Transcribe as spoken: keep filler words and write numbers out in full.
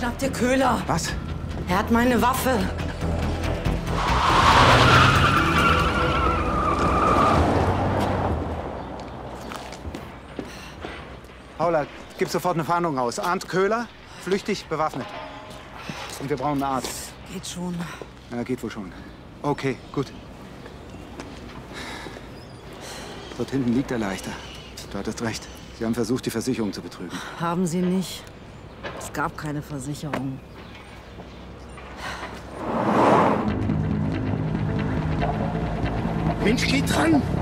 Schnapp dir Köhler. Was? Er hat meine Waffe. Paula, gib sofort eine Fahndung raus. Arndt Köhler, flüchtig, bewaffnet. Und wir brauchen einen Arzt. Geht schon. Ja, geht wohl schon. Okay, gut. Dort hinten liegt der Leichter. Du hattest recht. Sie haben versucht, die Versicherung zu betrügen. Haben sie nicht. Es gab keine Versicherung. Mensch, geh dran!